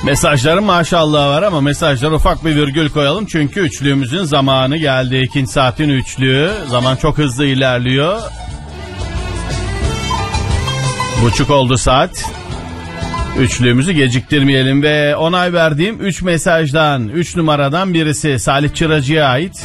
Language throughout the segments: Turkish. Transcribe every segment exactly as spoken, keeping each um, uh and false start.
Mesajların maşallah var ama mesajlara ufak bir virgül koyalım. Çünkü üçlüğümüzün zamanı geldi. İkinci saatin üçlüğü. Zaman çok hızlı ilerliyor. Buçuk oldu saat. Üçlüğümüzü geciktirmeyelim ve onay verdiğim üç mesajdan, üç numaradan birisi Salih Çıracı'ya ait.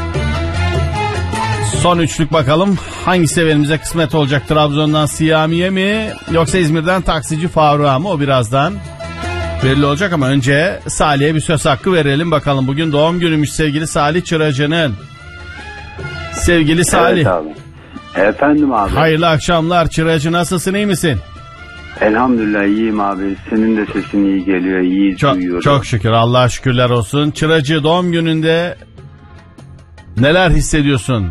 Son üçlük bakalım hangisi evimize kısmet olacak? Trabzon'dan Siyami'ye mi yoksa İzmir'den taksici Faruk'a mı? O birazdan belli olacak ama önce Salih'e bir söz hakkı verelim bakalım. Bugün doğum günümüş sevgili Salih Çıracı'nın. Sevgili Salih. Evet abi. Efendim abi. Hayırlı akşamlar Çıracı, nasılsın, iyi misin? Elhamdülillah iyiyim abi. Senin de sesin iyi geliyor, iyi çok, duyuyorum. Çok şükür, Allah'a şükürler olsun. Çıracı, doğum gününde neler hissediyorsun?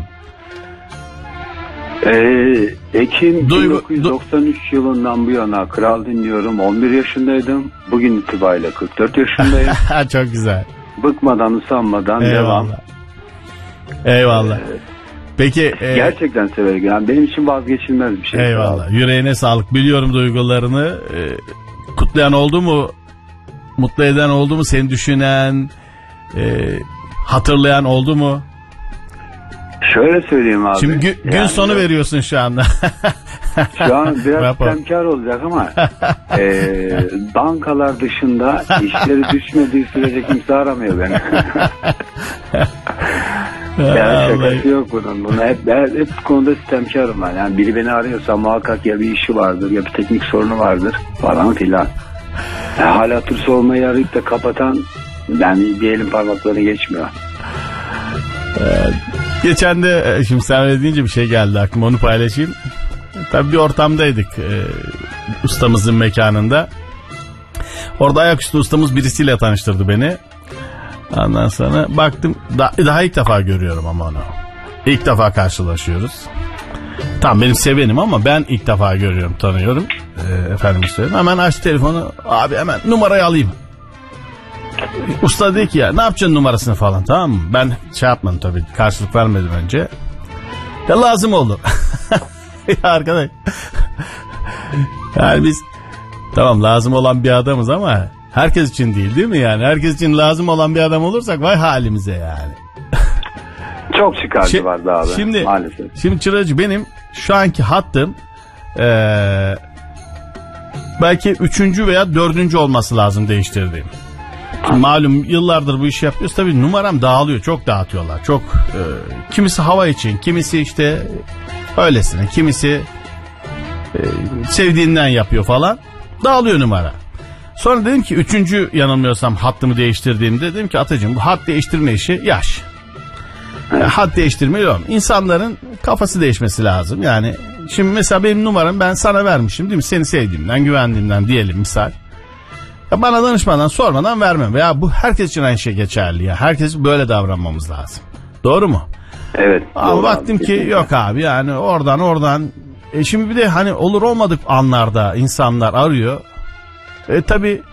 Ee, Ekim Duygu, bin dokuz yüz doksan üç du- yılından bu yana Kral dinliyorum. on bir yaşındaydım. Bugün itibariyle kırk dört yaşındayım. Çok güzel. Bıkmadan, usanmadan Eyvallah. devam. Eyvallah. Ee, Peki. E, gerçekten severim. Yani benim için vazgeçilmez bir şey. Eyvallah. Abi. Yüreğine sağlık. Biliyorum duygularını. E, kutlayan oldu mu? Mutlu eden oldu mu? Seni düşünen, e, hatırlayan oldu mu? Şöyle söyleyeyim abi. Şimdi gü- gün yani sonu veriyorsun şu anda. Şu an biraz temkar olacak ama e, bankalar dışında işleri düşmediği sürece kimse aramıyor beni. Yani şakası yok bunun. Buna hep, hep, hep bu konuda sistemkarım ben. Yani biri beni arıyorsa muhakkak ya bir işi vardır ya bir teknik sorunu vardır falan filan. Yani hala hatırsı olmayı arayıp da kapatan, yani bir elin parmaklarını geçmiyor. Evet. Geçen de şimdi sen öyle deyince bir şey geldi aklıma, onu paylaşayım. Tabii bir ortamdaydık e, ustamızın mekanında. Orada ayaküstü ustamız birisiyle tanıştırdı beni. Ondan sonra baktım da, daha ilk defa görüyorum ama onu. İlk defa karşılaşıyoruz. Tamam benim sevenim ama ben ilk defa görüyorum, tanıyorum. E, efendim söyleyeyim. Hemen açtı telefonu. Abi hemen numarayı alayım. Usta dedi ki ya ne yapacaksın numarasını falan, tamam mı? Ben şey yapmadım tabii, karşılık vermedim önce. Ya lazım oldu. Ya arkadaş. Yani biz tamam lazım olan bir adamız ama herkes için değil, değil mi yani? Herkes için lazım olan bir adam olursak vay halimize yani. Çok çıkarcı Şi- vardı abi şimdi, maalesef. Şimdi Çıracı, benim şu anki hattım ee, belki üçüncü veya dördüncü olması lazım değiştirdiğim. Malum yıllardır bu işi yapıyoruz. Tabii numaram dağılıyor. Çok dağıtıyorlar. Çok e, kimisi hava için, kimisi işte öylesine, kimisi e, sevdiğinden yapıyor falan. Dağılıyor numara. Sonra dedim ki üçüncü yanılmıyorsam hattımı değiştirdiğimde dedim ki Atacığım bu hat değiştirme işi yaş. Yani hat değiştirme yok. İnsanların kafası değişmesi lazım. Yani şimdi mesela benim numaram ben sana vermişim değil mi? Seni sevdiğimden, güvendiğimden diyelim misal. Ya bana danışmadan, sormadan vermem. Veya bu herkes için aynı şey geçerli ya. Herkes böyle davranmamız lazım. Doğru mu? Evet. Ama baktım ki kesinlikle. Yok abi yani oradan oradan. E şimdi bir de hani olur olmadık anlarda insanlar arıyor. E tabi